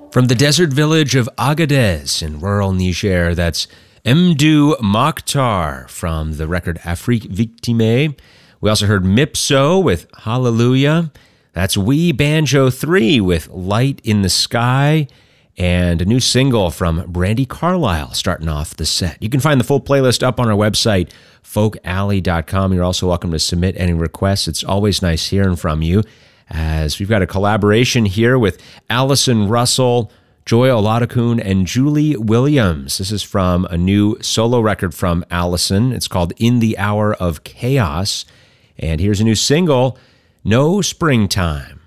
From the desert village of Agadez in rural Niger, that's Mdou Mokhtar from the record Afrique Victime. We also heard Mipso with Hallelujah. That's Wee Banjo 3 with Light in the Sky. And a new single from Brandi Carlile starting off the set. You can find the full playlist up on our website, folkalley.com. You're also welcome to submit any requests. It's always nice hearing from you, as we've got a collaboration here with Allison Russell, Joy Oladokun, and Julie Williams. This is from a new solo record from Allison. It's called In the Hour of Chaos. And here's a new single, No Springtime.